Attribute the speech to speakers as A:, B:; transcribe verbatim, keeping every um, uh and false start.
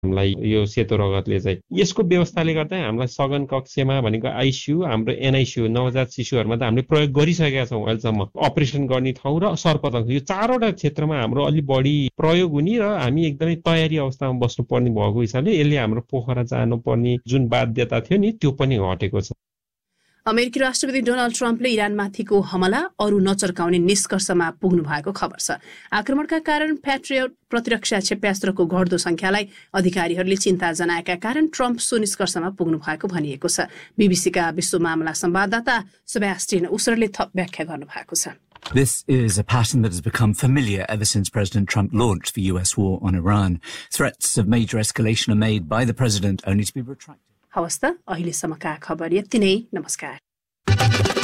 A: हामीलाई यो सेतो रगतले चाहिँ यसको व्यवस्थाले गर्दा हामीलाई सघन कक्षमा भनेको आइसियु हाम्रो एनआइसियु नवजात शिशुहरूमा त हामीले प्रयोग गरिसकेका छौँ अहिलेसम्म अपरेसन गर्ने ठाउँ र सर्पदंश यो चारवटा क्षेत्रमा हाम्रो अलि बढी प्रयोग हुने र हामी एकदमै तयारी अवस्थामा बस्नुपर्ने भएको हिसाबले यसले हाम्रो पोखरा जानुपर्ने जुन बाध्यता थियो नि त्यो पनि हटेको छ।
B: अमेरिकी राष्ट्रपति डोनाल्ड ट्रम्पले इरानमाथिको हमला अरू नचर्काउने निष्कर्षमा पुग्नु भएको खबर छ। आक्रमणका कारण प्याट्रियट प्रतिरक्षा क्षेप्यास्त्रको घट्दो संख्यालाई अधिकारीहरूले चिन्ता जनाएका कारण ट्रम्प सो निष्कर्षमा पुग्नु भएको भनिएको छ। बीबीसीका विश्व मामला संवाददाता सेबास्टियन उसरले थप व्याख्या गर्नु भएको छ।
C: This is a pattern that has become familiar ever since President Trump launched the U S war on Iran. Threats of major escalation are made by the president only to be retracted.
B: हवस् त अहिलेसम्मका खबर यति नै। नमस्कार।